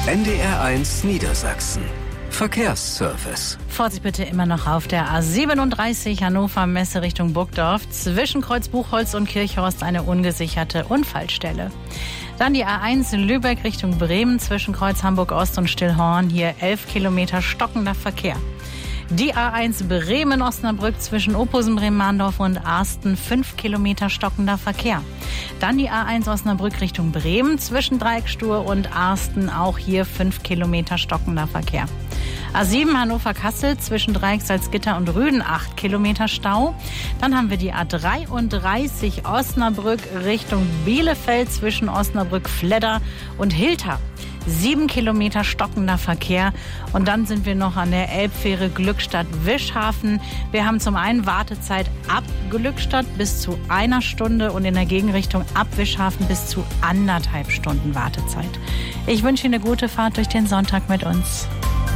NDR1 Niedersachsen. Verkehrsservice. Vorsicht bitte immer noch auf der A37 Hannover Messe Richtung Burgdorf. Zwischen Kreuz Buchholz und Kirchhorst eine ungesicherte Unfallstelle. Dann die A1 Lübeck Richtung Bremen zwischen Kreuz Hamburg Ost und Stillhorn. Hier 11 Kilometer stockender Verkehr. Die A1 Bremen-Osnabrück zwischen Opposen, Bremen-Mahndorf und Arsten 5 Kilometer stockender Verkehr. Dann die A1 Osnabrück Richtung Bremen zwischen Dreieckstuhe und Arsten, auch hier 5 Kilometer stockender Verkehr. A7 Hannover-Kassel zwischen Dreieck, Salzgitter und Rüden 8 Kilometer Stau. Dann haben wir die A33 Osnabrück Richtung Bielefeld zwischen Osnabrück-Fledder und Hilter. 7 Kilometer stockender Verkehr. Und dann sind wir noch an der Elbfähre Glückstadt-Wischhafen. Wir haben zum einen Wartezeit ab Glückstadt bis zu 1 Stunde und in der Gegenrichtung ab Wischhafen bis zu 1,5 Stunden Wartezeit. Ich wünsche Ihnen eine gute Fahrt durch den Sonntag mit uns.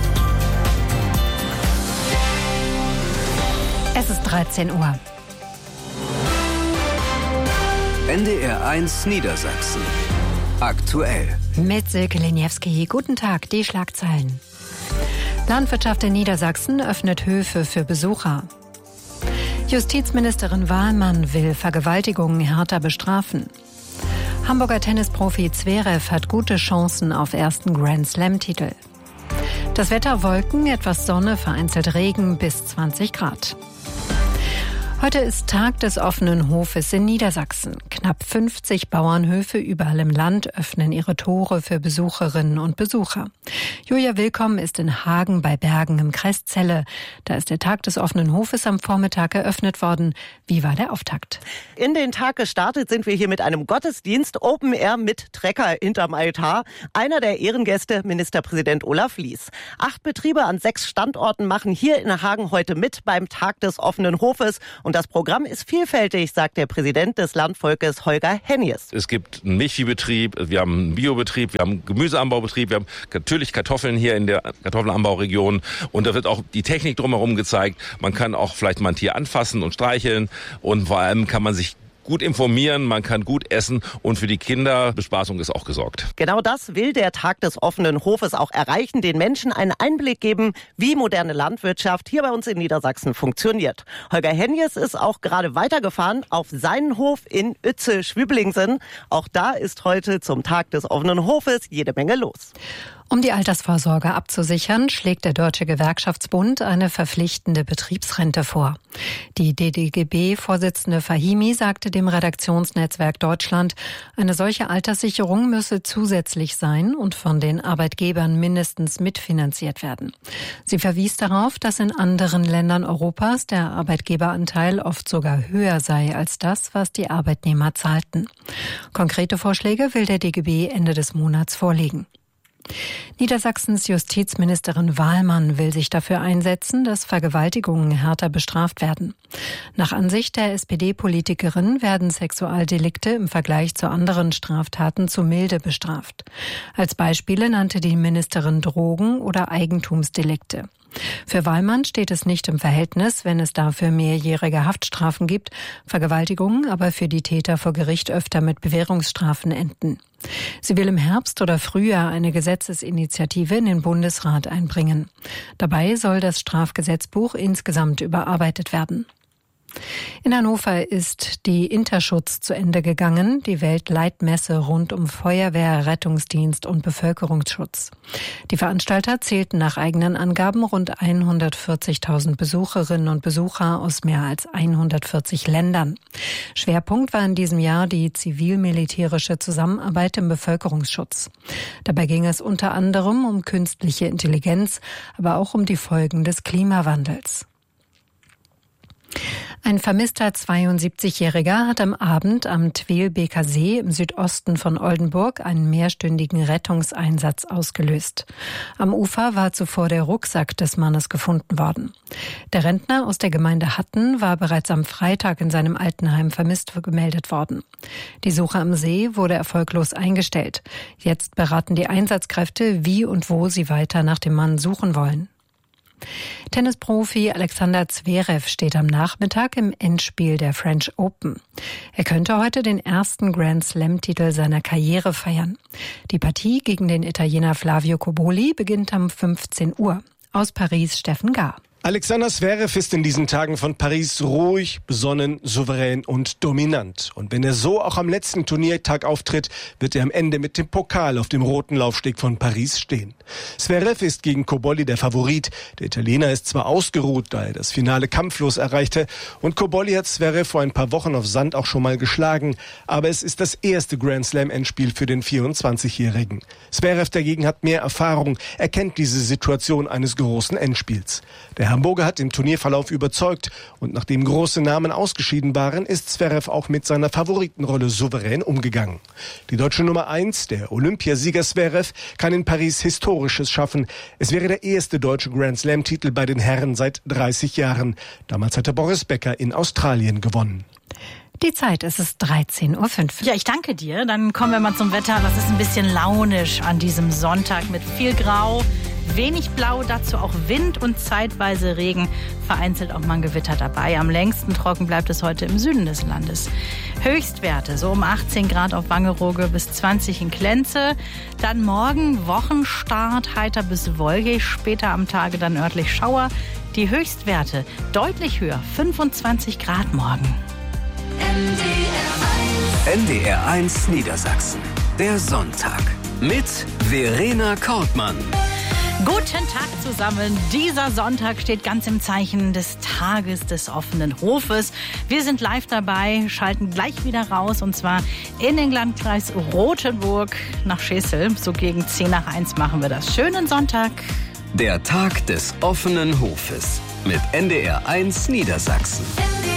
Es ist 13 Uhr. NDR1 Niedersachsen. Aktuell. Mit Silke Leniewski. Guten Tag, die Schlagzeilen. Landwirtschaft in Niedersachsen öffnet Höfe für Besucher. Justizministerin Wahlmann will Vergewaltigungen härter bestrafen. Hamburger Tennisprofi Zverev hat gute Chancen auf ersten Grand-Slam-Titel. Das Wetter: Wolken, etwas Sonne, vereinzelt Regen bis 20 Grad. Heute ist Tag des offenen Hofes in Niedersachsen. Knapp 50 Bauernhöfe überall im Land öffnen ihre Tore für Besucherinnen und Besucher. Julia Willkomm ist in Hagen bei Bergen im Kreis Celle. Da ist der Tag des offenen Hofes am Vormittag eröffnet worden. Wie war der Auftakt? In den Tag gestartet sind wir hier mit einem Gottesdienst, Open Air mit Trecker hinterm Altar. Einer der Ehrengäste, Ministerpräsident Olaf Lies. 8 Betriebe an 6 Standorten machen hier in Hagen heute mit beim Tag des offenen Hofes. Und das Programm ist vielfältig, sagt der Präsident des Landvolkes Holger Hennies. Es gibt einen Milchviehbetrieb, wir haben einen Biobetrieb, wir haben einen Gemüseanbaubetrieb, wir haben natürlich Kartoffeln hier in der Kartoffelanbauregion. Und da wird auch die Technik drumherum gezeigt. Man kann auch vielleicht mal ein Tier anfassen und streicheln. Und vor allem kann man sich gut informieren, man kann gut essen und für die Kinderbespaßung ist auch gesorgt. Genau das will der Tag des offenen Hofes auch erreichen, den Menschen einen Einblick geben, wie moderne Landwirtschaft hier bei uns in Niedersachsen funktioniert. Holger Hennies ist auch gerade weitergefahren auf seinen Hof in Uetze-Schwiblingsen. Auch da ist heute zum Tag des offenen Hofes jede Menge los. Um die Altersvorsorge abzusichern, schlägt der Deutsche Gewerkschaftsbund eine verpflichtende Betriebsrente vor. Die DDGB-Vorsitzende Fahimi sagte dem Redaktionsnetzwerk Deutschland, eine solche Alterssicherung müsse zusätzlich sein und von den Arbeitgebern mindestens mitfinanziert werden. Sie verwies darauf, dass in anderen Ländern Europas der Arbeitgeberanteil oft sogar höher sei als das, was die Arbeitnehmer zahlten. Konkrete Vorschläge will der DGB Ende des Monats vorlegen. Niedersachsens Justizministerin Wahlmann will sich dafür einsetzen, dass Vergewaltigungen härter bestraft werden. Nach Ansicht der SPD-Politikerin werden Sexualdelikte im Vergleich zu anderen Straftaten zu milde bestraft. Als Beispiele nannte die Ministerin Drogen- oder Eigentumsdelikte. Für Wahlmann steht es nicht im Verhältnis, wenn es dafür mehrjährige Haftstrafen gibt, Vergewaltigungen aber für die Täter vor Gericht öfter mit Bewährungsstrafen enden. Sie will im Herbst oder Frühjahr eine Gesetzesinitiative in den Bundesrat einbringen. Dabei soll das Strafgesetzbuch insgesamt überarbeitet werden. In Hannover ist die Interschutz zu Ende gegangen, die Weltleitmesse rund um Feuerwehr, Rettungsdienst und Bevölkerungsschutz. Die Veranstalter zählten nach eigenen Angaben rund 140.000 Besucherinnen und Besucher aus mehr als 140 Ländern. Schwerpunkt war in diesem Jahr die zivil-militärische Zusammenarbeit im Bevölkerungsschutz. Dabei ging es unter anderem um künstliche Intelligenz, aber auch um die Folgen des Klimawandels. Ein vermisster 72-Jähriger hat am Abend am Twelbeker See im Südosten von Oldenburg einen mehrstündigen Rettungseinsatz ausgelöst. Am Ufer war zuvor der Rucksack des Mannes gefunden worden. Der Rentner aus der Gemeinde Hatten war bereits am Freitag in seinem Altenheim vermisst gemeldet worden. Die Suche am See wurde erfolglos eingestellt. Jetzt beraten die Einsatzkräfte, wie und wo sie weiter nach dem Mann suchen wollen. Tennisprofi Alexander Zverev steht am Nachmittag im Endspiel der French Open. Er könnte heute den ersten Grand-Slam-Titel seiner Karriere feiern. Die Partie gegen den Italiener Flavio Cobolli beginnt um 15 Uhr. Aus Paris Steffen Gahr. Alexander Zverev ist in diesen Tagen von Paris ruhig, besonnen, souverän und dominant. Und wenn er so auch am letzten Turniertag auftritt, wird er am Ende mit dem Pokal auf dem roten Laufsteg von Paris stehen. Zverev ist gegen Cobolli der Favorit. Der Italiener ist zwar ausgeruht, da er das Finale kampflos erreichte. Und Cobolli hat Zverev vor ein paar Wochen auf Sand auch schon mal geschlagen. Aber es ist das erste Grand-Slam-Endspiel für den 24-Jährigen. Zverev dagegen hat mehr Erfahrung. Er kennt diese Situation eines großen Endspiels. Der Hamburger hat im Turnierverlauf überzeugt und nachdem große Namen ausgeschieden waren, ist Zverev auch mit seiner Favoritenrolle souverän umgegangen. Die deutsche Nummer 1, der Olympiasieger Zverev, kann in Paris Historisches schaffen. Es wäre der erste deutsche Grand-Slam-Titel bei den Herren seit 30 Jahren. Damals hatte Boris Becker in Australien gewonnen. Die Zeit ist 13:05 Uhr. Ja, ich danke dir. Dann kommen wir mal zum Wetter. Das ist ein bisschen launisch an diesem Sonntag mit viel Grau, wenig Blau, dazu auch Wind und zeitweise Regen. Vereinzelt auch mal ein Gewitter dabei. Am längsten trocken bleibt es heute im Süden des Landes. Höchstwerte so um 18 Grad auf Wangerooge bis 20 in Klenze. Dann morgen Wochenstart, heiter bis wolkig. Später am Tage dann örtlich Schauer. Die Höchstwerte deutlich höher, 25 Grad morgen. NDR 1 Niedersachsen. Der Sonntag. Mit Verena Kortmann. Guten Tag zusammen. Dieser Sonntag steht ganz im Zeichen des Tages des offenen Hofes. Wir sind live dabei, schalten gleich wieder raus und zwar in den Landkreis Rothenburg nach Schesel. So gegen 1:10 machen wir das. Schönen Sonntag. Der Tag des offenen Hofes mit NDR 1 Niedersachsen.